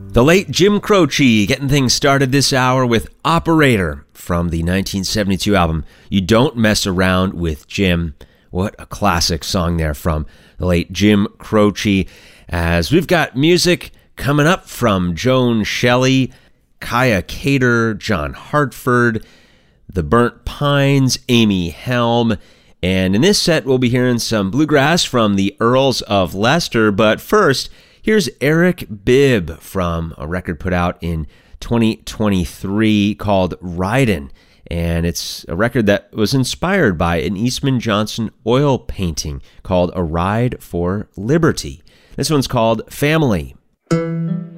The late Jim Croce getting things started this hour with Operator from the 1972 album You Don't Mess Around with Jim. What a classic song there from the late Jim Croce. As we've got music coming up from Joan Shelley, Kaya Cater, John Hartford, The Burnt Pines, Amy Helm, and in this set we'll be hearing some bluegrass from the Earls of Leicester, but first, here's Eric Bibb from a record put out in 2023 called Ridin', and it's a record that was inspired by an Eastman Johnson oil painting called A Ride for Liberty. This one's called Family.